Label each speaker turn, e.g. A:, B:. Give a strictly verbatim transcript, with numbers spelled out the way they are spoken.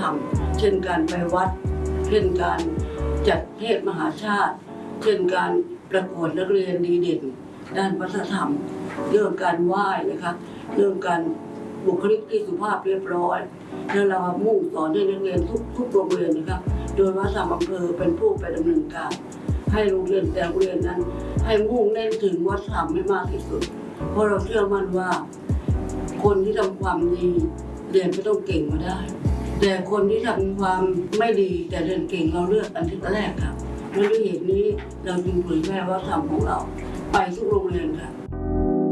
A: รรมเช่นการไปวัดเช่นการจัดเทศมหาชาติเช่นการประกวดนักเรียนดีเด่นด้านวัฒนธรรมเรื่องการไหว้นะคะเรื่องการบุคลิกที่สุภาพเรียบร้อยแล้วเรามุ่งสอนให้นักเรียนทุกทุกโรงเรียนนะครับโดยวัฒนธรรมอำเภอเป็นผู้ไปดำเนินการให้โรงเรียนแต่โรงเรียนนั้นให้มุ่งเน้นถึงวัฒนธรรมให้มากที่สุดเพราะเราเชื่อมั่นว่าคนที่ทำความดีเรียนไม่ต้องเก่งมาได้แต่คนที่ทำความไม่ดีแต่เรียนเก่งเราเลือกอันที่แรกครับด้วยเหตุนี้เราจึงเผยแพร่วัฒนธรรมของเราไปทุกโรงเรียนค่ะ